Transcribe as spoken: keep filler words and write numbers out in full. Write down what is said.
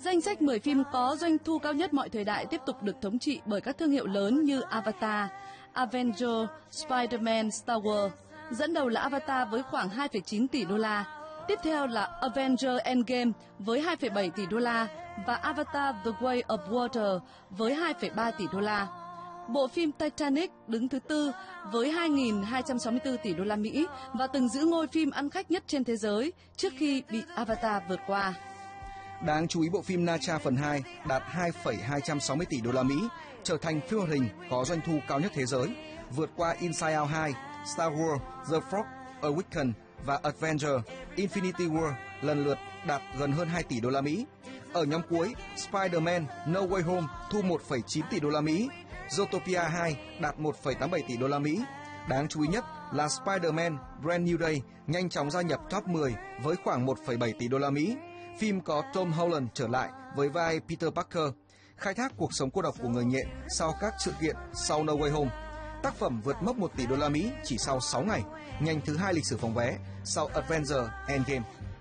Danh sách mười phim có doanh thu cao nhất mọi thời đại tiếp tục được thống trị bởi các thương hiệu lớn như Avatar, Avengers, Spider-Man, Star Wars. Dẫn đầu là Avatar với khoảng hai phẩy chín tỷ đô la. Tiếp theo là Avengers Endgame với hai phẩy bảy tỷ đô la và Avatar The Way of Water với hai phẩy ba tỷ đô la. Bộ phim Titanic đứng thứ tư với hai nghìn hai trăm sáu mươi tư tỷ đô la Mỹ và từng giữ ngôi phim ăn khách nhất trên thế giới trước khi bị Avatar vượt qua. Đáng chú ý, bộ phim Na Tra phần hai đạt hai phẩy hai trăm sáu mươi tỷ đô la Mỹ, trở thành phim hoạt hình có doanh thu cao nhất thế giới, vượt qua Inside Out hai, Star Wars, The Force Awakens và Avengers Infinity War lần lượt đạt gần hơn hai tỷ đô la Mỹ. Ở nhóm cuối, Spider-Man No Way Home thu một phẩy chín tỷ đô la Mỹ, Zootopia hai đạt một phẩy tám mươi bảy tỷ đô la Mỹ. Đáng chú ý nhất là Spider-Man Brand New Day nhanh chóng gia nhập top mười với khoảng một phẩy bảy tỷ đô la Mỹ. Phim có Tom Holland trở lại với vai Peter Parker, khai thác cuộc sống cô độc của người nhện sau các sự kiện sau No Way Home. Tác phẩm vượt mốc một tỷ đô la Mỹ chỉ sau sáu ngày, nhanh thứ hai lịch sử phòng vé sau Avengers Endgame.